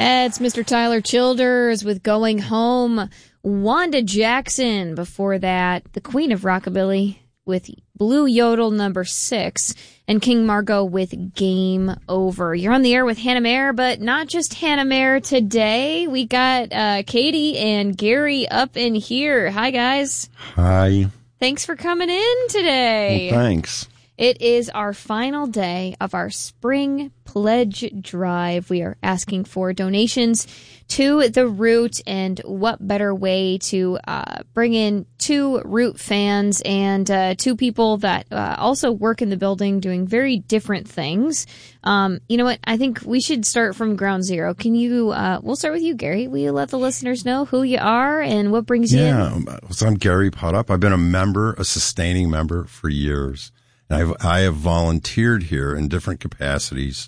It's Mr. Tyler Childers with Going Home. Wanda Jackson before that. The Queen of Rockabilly with Blue Yodel number 6. And King Margot with Game Over. You're on the air with Hannah Mayer, but not just Hannah Mayer today. We got Katie and Gary up in here. Hi, guys. Hi. Thanks for coming in today. Well, thanks. It is our final day of our spring pledge drive. We are asking for donations to the Root, and what better way to bring in 2 Root fans and 2 people that also work in the building doing very different things. You know what? I think we should start from ground zero. Can you, we'll start with you, Gary. Will you let the listeners know who you are and what brings you in? Yeah, so I'm Gary Potup. I've been a sustaining member for years. I have volunteered here in different capacities